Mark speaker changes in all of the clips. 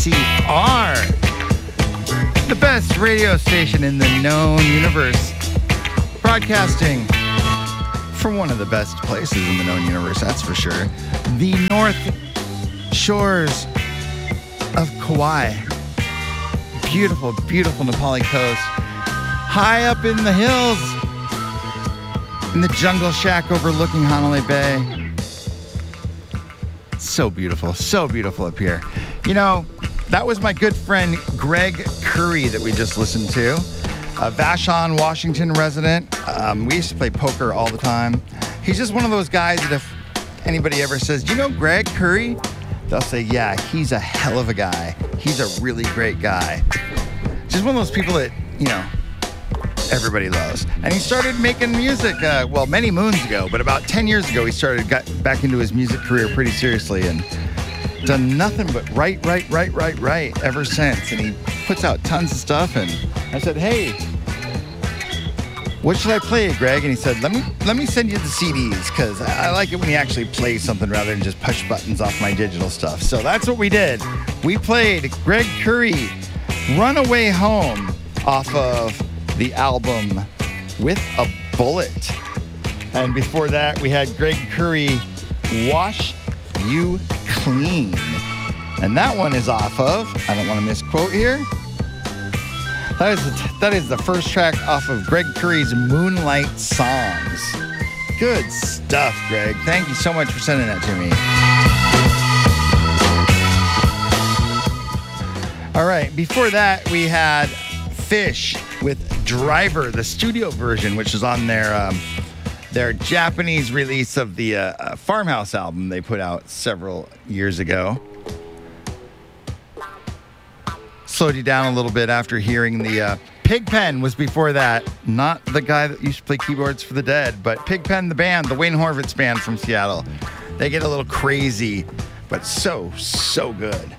Speaker 1: KKCR, the best radio station in the known universe, broadcasting from one of the best places in the known universe, that's for sure, the North Shores of Kauai. Beautiful, beautiful Nepali coast, high up in the hills, in the jungle shack overlooking Hanalei Bay. So beautiful up here. You know, that was my good friend Greg Curry that we just listened to, a Vashon, Washington resident. We used to play poker all the time. He's just one of those guys that if anybody ever says, "Do you know Greg Curry?" They'll say, "Yeah, he's a hell of a guy. He's a really great guy." Just one of those people that, you know, everybody loves. And he started making music, many moons ago, but about 10 years ago, he got back into his music career pretty seriously and done nothing but write ever since. And he puts out tons of stuff. And I said, "Hey, what should I play, Greg?" And he said, let me send you the CDs, because I like it when he actually plays something rather than just push buttons off my digital stuff. So that's what we did. We played Greg Curry, Runaway Home, off of the album With a Bullet. And before that, we had Greg Curry, Wash You Clean. And that one is off of, I don't want to misquote here, that is the first track off of Greg Curry's Moonlight Songs. Good stuff, Greg. Thank you so much for sending that to me. All right, before that, we had Fish with Driver, the studio version, which is on their Japanese release of the Farmhouse album they put out several years ago. Slowed you down a little bit after hearing the Pigpen was before that. Not the guy that used to play keyboards for the Dead, but Pigpen, the band, the Wayne Horvitz band from Seattle. They get a little crazy, but so good.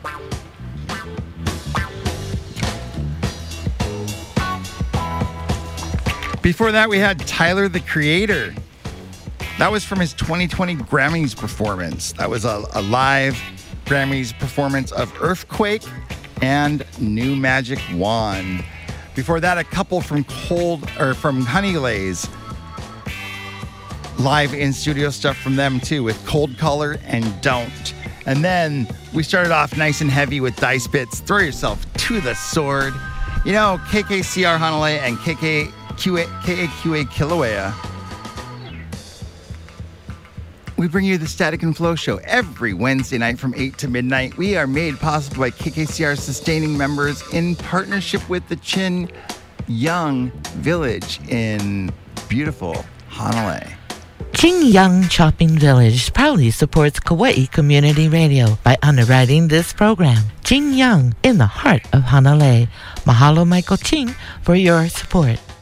Speaker 1: Before that, we had Tyler, the Creator. That was from his 2020 Grammys performance. That was a live Grammys performance of Earthquake and New Magic Wand. Before that, a couple from Honeylays. Live in-studio stuff from them, too, with Cold Color and Don't. And then we started off nice and heavy with Dice Bits. Throw yourself to the sword. You know, KKCR Hanalei and KAQA Kilauea. We bring you the Static and Flow Show every Wednesday night from 8 to midnight. We are made possible by KKCR sustaining members in partnership with the Chin Young Village in beautiful Hanalei.
Speaker 2: Chin Young Shopping Village proudly supports Kauai Community Radio by underwriting this program. Chin Young in the heart of Hanalei. Mahalo, Michael Ching, for your support.